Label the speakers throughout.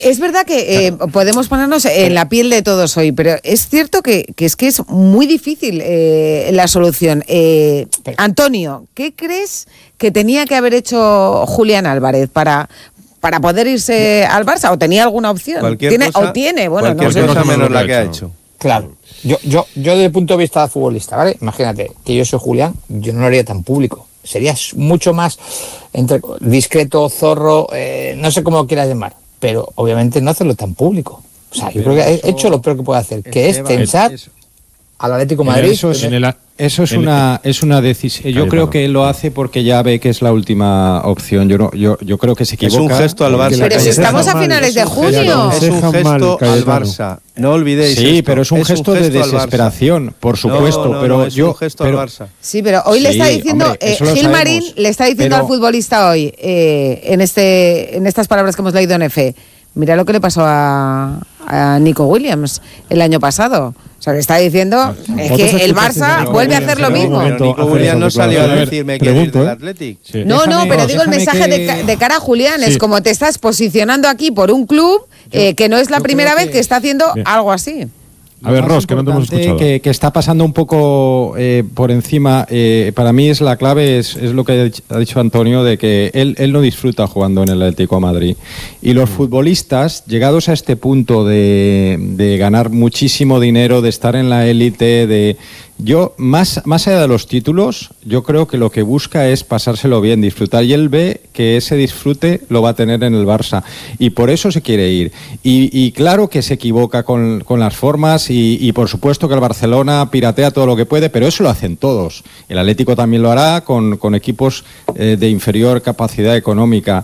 Speaker 1: Es verdad que podemos ponernos en la piel de todos hoy, pero es cierto que es muy difícil la solución. Antonio, ¿qué crees que tenía que haber hecho Julián Álvarez para poder irse al Barça? ¿O tenía alguna opción?
Speaker 2: Cualquier cosa menos la que ha hecho.
Speaker 3: Claro. Yo desde el punto de vista futbolista, ¿vale? Imagínate que yo soy Julián, yo no lo haría tan público. Sería mucho más discreto, zorro, no sé cómo lo quieras llamar, pero obviamente no hacerlo tan público. O sea, yo creo que he hecho lo peor que puede hacer, que es tensar al Atlético de Madrid.
Speaker 4: Eso es una decisión. Yo creo que lo hace porque ya ve que es la última opción. Yo creo que se equivoca.
Speaker 2: Es un gesto al Barça.
Speaker 1: Pero si estamos a finales de junio.
Speaker 2: Es un gesto al Barça. No olvidéis.
Speaker 4: Sí, esto. Pero es un gesto de desesperación, por supuesto. Pero
Speaker 2: es un gesto al Barça.
Speaker 1: Sí, pero hoy le está diciendo Gil Marín le está diciendo al futbolista hoy en estas palabras que hemos leído en F. Mira lo que le pasó a Nico Williams el año pasado. O sea, le está diciendo es que el Barça vuelve a hacer lo mismo.
Speaker 2: Pero Nico Williams no salió a decirme que es del Athletic.
Speaker 1: Sí. No, pero digo el mensaje de cara a Julián. Es como te estás posicionando aquí por un club que no es la primera vez que está haciendo algo así.
Speaker 5: A ver, Ros, que no te hemos escuchado.
Speaker 4: Que está pasando un poco por encima, para mí es la clave, es lo que ha dicho Antonio, de que él no disfruta jugando en el Atlético de Madrid. Y los futbolistas, llegados a este punto de ganar muchísimo dinero, de estar en la élite, más allá de los títulos, yo creo que lo que busca es pasárselo bien, disfrutar. Y él ve que ese disfrute lo va a tener en el Barça. Y por eso se quiere ir. Y claro que se equivoca con las formas y por supuesto que el Barcelona piratea todo lo que puede, pero eso lo hacen todos. El Atlético también lo hará con equipos de inferior capacidad económica.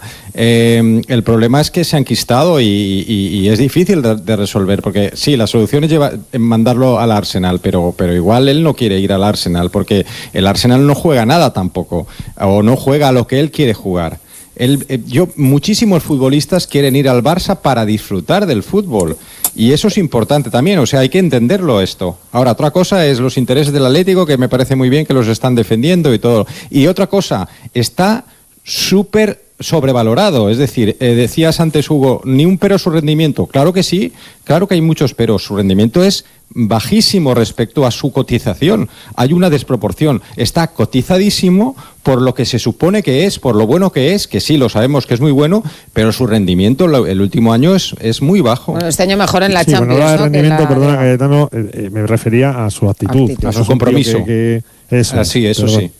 Speaker 4: El problema es que se han enquistado y es difícil de resolver, porque sí, la solución es mandarlo al Arsenal, pero igual él no quiere ir al Arsenal, porque el Arsenal no juega nada tampoco, o no juega a lo que él quiere jugar. Muchísimos futbolistas quieren ir al Barça para disfrutar del fútbol, y eso es importante también, o sea, hay que entenderlo esto. Ahora, otra cosa es los intereses del Atlético, que me parece muy bien que los están defendiendo y todo. Y otra cosa, está súper sobrevalorado, es decir, decías antes, Hugo, ni un pero su rendimiento. Claro que sí, claro que hay muchos peros, su rendimiento es bajísimo respecto a su cotización. Hay una desproporción, está cotizadísimo por lo que se supone que es, por lo bueno que es, que sí, lo sabemos que es muy bueno, pero su rendimiento el último año es muy bajo.
Speaker 1: Bueno, este año mejor en la Champions.
Speaker 5: Bueno, el rendimiento, perdona, Cayetano, me refería a su actitud.
Speaker 4: A su compromiso.
Speaker 5: Eso
Speaker 4: sí.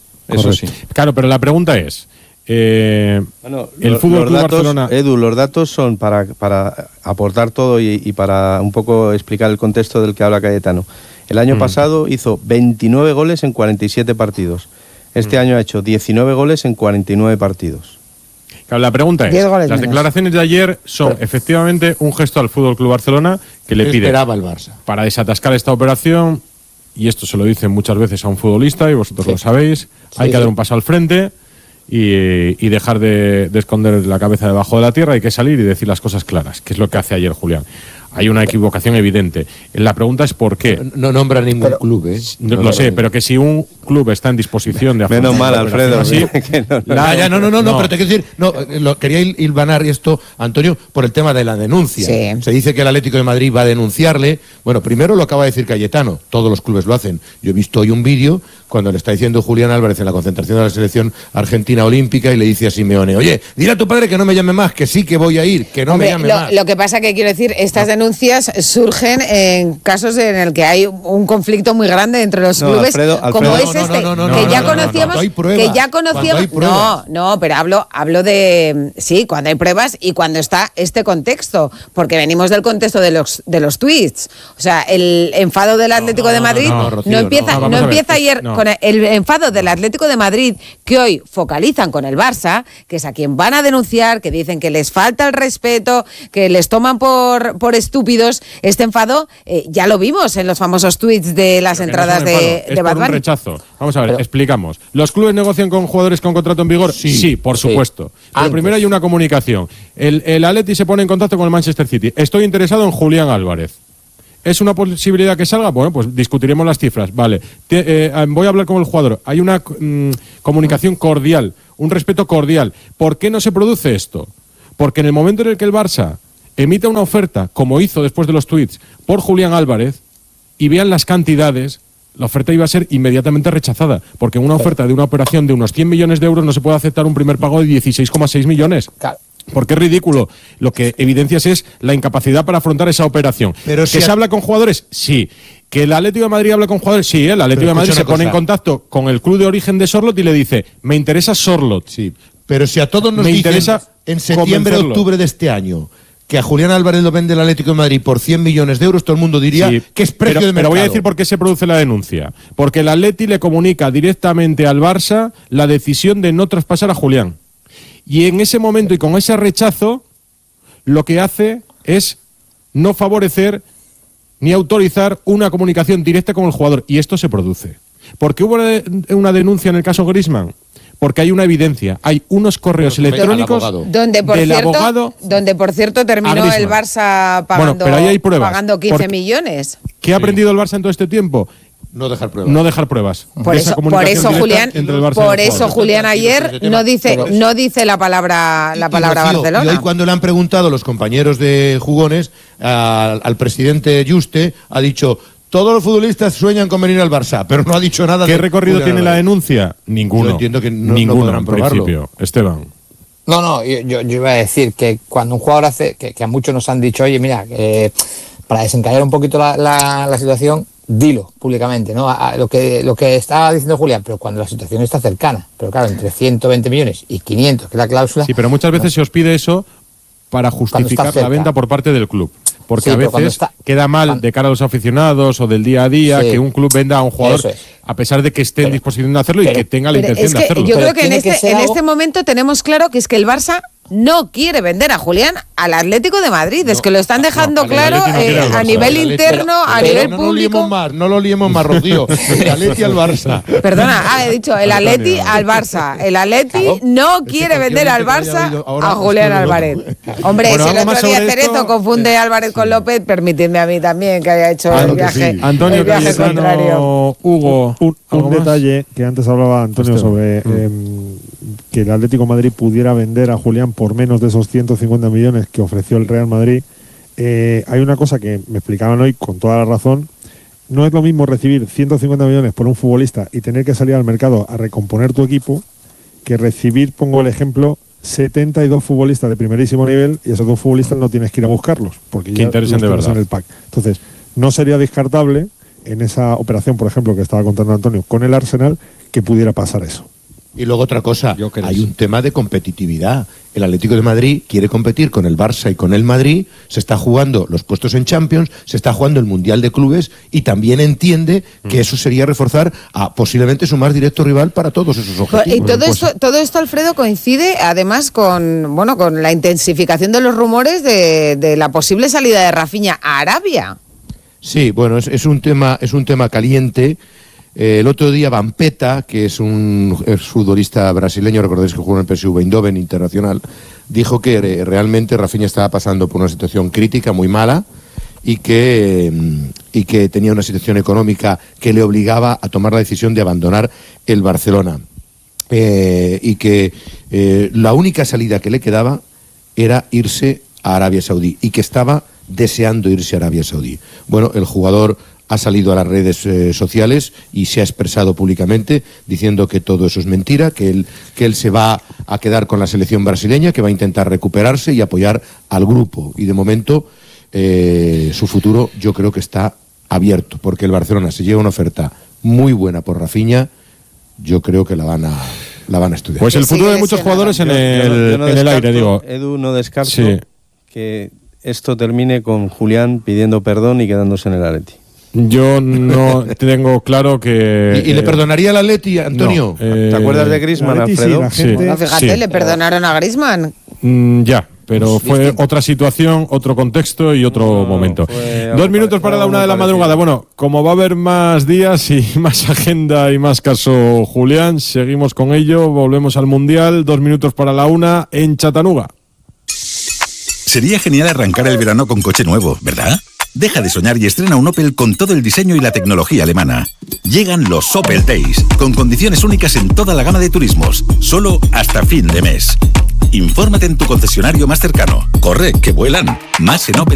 Speaker 5: Claro, pero la pregunta es, el Fútbol Club Barcelona.
Speaker 2: Edu, los datos son para aportar todo y para un poco explicar el contexto del que habla Cayetano. El año pasado hizo 29 goles en 47 partidos. Este año ha hecho 19 goles en 49 partidos.
Speaker 5: Claro, la pregunta es, las declaraciones de ayer son efectivamente un gesto al Fútbol Club Barcelona que le pide
Speaker 3: esperaba el Barça
Speaker 5: para desatascar esta operación, y esto se lo dicen muchas veces a un futbolista y vosotros lo sabéis, hay que dar un paso al frente y dejar de esconder la cabeza debajo de la tierra. Hay que salir y decir las cosas claras, que es lo que hace ayer Julián. Hay una equivocación evidente. La pregunta es ¿por qué?
Speaker 6: No nombra ningún club, ¿eh?
Speaker 5: Lo sé, pero que si un club está en disposición de hacer...
Speaker 2: Menos mal, Alfredo.
Speaker 6: Así, no, pero te quiero decir... quería hilvanar esto, Antonio, por el tema de la denuncia.
Speaker 1: Sí.
Speaker 6: Se dice que el Atlético de Madrid va a denunciarle. Bueno, primero lo acaba de decir Cayetano. Todos los clubes lo hacen. Yo he visto hoy un vídeo cuando le está diciendo Julián Álvarez en la concentración de la selección argentina olímpica y le dice a Simeone, oye, dile a tu padre que no me llame más, que sí que voy a ir, que no me llame más.
Speaker 1: Lo que pasa que quiero decir, estas denuncias surgen en casos en el que hay un conflicto muy grande entre los clubes,
Speaker 2: Alfredo,
Speaker 1: como es que ya conocíamos, pero hablo de cuando hay pruebas y cuando está este contexto, porque venimos del contexto de los tweets. O sea, el enfado del Atlético de Madrid no empieza ayer con el enfado del Atlético de Madrid, que hoy focalizan con el Barça, que es a quien van a denunciar, que dicen que les falta el respeto, que les toman por estúpidos. Este enfado ya lo vimos en los famosos tweets de las entradas de Bad Bunny.
Speaker 5: Un rechazo. Vamos a ver, explicamos. ¿Los clubes negocian con jugadores con contrato en vigor? Sí, por supuesto. Pero primero hay una comunicación. El Atleti se pone en contacto con el Manchester City. Estoy interesado en Julián Álvarez. ¿Es una posibilidad que salga? Bueno, pues discutiremos las cifras. Vale. Voy a hablar con el jugador. Hay una comunicación cordial, un respeto cordial. ¿Por qué no se produce esto? Porque en el momento en el que el Barça emita una oferta, como hizo después de los tweets, por Julián Álvarez, y vean las cantidades, la oferta iba a ser inmediatamente rechazada, porque en una oferta de una operación de unos 100 millones de euros no se puede aceptar un primer pago de 16,6 millones. Claro. Porque es ridículo. Lo que evidencias es la incapacidad para afrontar esa operación. Pero ¿que se habla con jugadores? Sí. ¿Que el Atlético de Madrid habla con jugadores? Sí, el Atlético de Madrid se pone en contacto con el club de origen de Sorloth y le dice, me interesa Sorloth.
Speaker 6: Sí, pero si a todos nos dicen en septiembre, octubre de este año que a Julián Álvarez lo vende el Atlético de Madrid por 100 millones de euros, todo el mundo diría que es precio de mercado.
Speaker 5: Pero voy a decir por qué se produce la denuncia. Porque el Atleti le comunica directamente al Barça la decisión de no traspasar a Julián. Y en ese momento y con ese rechazo, lo que hace es no favorecer ni autorizar una comunicación directa con el jugador. Y esto se produce. ¿Por qué hubo una denuncia en el caso Griezmann? Porque hay una evidencia, hay unos correos electrónicos
Speaker 1: donde por cierto terminó el Barça pagando 15 millones.
Speaker 5: ¿Qué ha aprendido el Barça en todo este tiempo?
Speaker 6: No dejar pruebas.
Speaker 5: No dejar pruebas.
Speaker 1: Por eso Julián ayer no dice la palabra Barcelona.
Speaker 6: Y hoy cuando le han preguntado los compañeros de Jugones al presidente Yuste, ha dicho: todos los futbolistas sueñan con venir al Barça, pero no ha dicho nada.
Speaker 5: ¿Qué recorrido tiene la denuncia? Ninguno.
Speaker 6: Yo entiendo que
Speaker 5: ninguno en principio. Esteban.
Speaker 3: No, yo iba a decir que cuando un jugador hace, que a muchos nos han dicho, oye, mira, para desencallar un poquito la situación, dilo públicamente, ¿no? Lo que estaba diciendo Julián, pero cuando la situación está cercana, pero claro, entre 120 millones y 500, que es la cláusula.
Speaker 5: Sí, pero muchas veces se os pide eso para justificar la venta por parte del club. Porque a veces queda mal de cara a los aficionados o del día a día que un club venda a un jugador a pesar de que esté en disposición de hacerlo y que tenga la intención de hacerlo.
Speaker 1: Yo creo que en este momento tenemos claro que es que el Barça no quiere vender a Julián al Atlético de Madrid. Es que lo están dejando claro a nivel interno, a nivel público.
Speaker 6: No lo liemos más, Rocío. El Atleti al Barça.
Speaker 1: Perdona, he dicho el Atleti al Barça. El Atleti no quiere vender al Barça a Julián Álvarez. Hombre, si el otro día Cerezo confunde Álvarez con López, permitidme a mí también que haya hecho el viaje,
Speaker 5: Antonio,
Speaker 1: el viaje contrario.
Speaker 5: Hugo,
Speaker 7: un detalle que antes hablaba Antonio sobre que el Atlético de Madrid pudiera vender a Julián por menos de esos 150 millones que ofreció el Real Madrid. Hay una cosa que me explicaban hoy con toda la razón. No es lo mismo recibir 150 millones por un futbolista y tener que salir al mercado a recomponer tu equipo que recibir, pongo el ejemplo, 72 futbolistas de primerísimo nivel y esos dos futbolistas no tienes que ir a buscarlos porque ya
Speaker 5: interesan de verdad
Speaker 7: en el pack. Entonces, no sería descartable en esa operación, por ejemplo, que estaba contando Antonio con el Arsenal, que pudiera pasar eso.
Speaker 6: Y luego otra cosa, hay un tema de competitividad. El Atlético de Madrid quiere competir con el Barça y con el Madrid, se está jugando los puestos en Champions, se está jugando el Mundial de Clubes y también entiende que eso sería reforzar a posiblemente su más directo rival para todos esos objetivos.
Speaker 1: Y todo esto, Alfredo, coincide además con la intensificación de los rumores de la posible salida de Rafinha a Arabia.
Speaker 6: Sí, bueno, es un tema caliente. El otro día Vampeta, que es un futbolista brasileño, recordáis que jugó en el PSV Eindhoven internacional, dijo que realmente Rafinha estaba pasando por una situación crítica muy mala y que tenía una situación económica que le obligaba a tomar la decisión de abandonar el Barcelona. Y que la única salida que le quedaba era irse a Arabia Saudí y que estaba deseando irse a Arabia Saudí. Bueno, el jugador ha salido a las redes sociales y se ha expresado públicamente diciendo que todo eso es mentira, que él se va a quedar con la selección brasileña, que va a intentar recuperarse y apoyar al grupo. Y de momento su futuro yo creo que está abierto, porque el Barcelona se lleva una oferta muy buena por Rafinha, yo creo que la van a estudiar.
Speaker 5: Pues el futuro de muchos jugadores en el aire, digo.
Speaker 2: Edu, no descarto que esto termine con Julián pidiendo perdón y quedándose en el Atleti.
Speaker 5: Yo no tengo claro que...
Speaker 6: ¿Y le perdonaría al Atleti, Antonio?
Speaker 2: No, ¿te acuerdas de Griezmann, Alfredo?
Speaker 1: Fíjate, le perdonaron a Griezmann.
Speaker 5: Ya, pero fue otra situación, otro contexto y otro momento. 2 minutos para la 1 de la madrugada. Bueno, como va a haber más días y más agenda y más caso Julián, seguimos con ello, volvemos al Mundial. 2 minutos para la 1 en Chattanooga.
Speaker 8: Sería genial arrancar el verano con coche nuevo, ¿verdad? Deja de soñar y estrena un Opel con todo el diseño y la tecnología alemana. Llegan los Opel Days, con condiciones únicas en toda la gama de turismos, solo hasta fin de mes. Infórmate en tu concesionario más cercano. Corre, que vuelan. Más en Opel.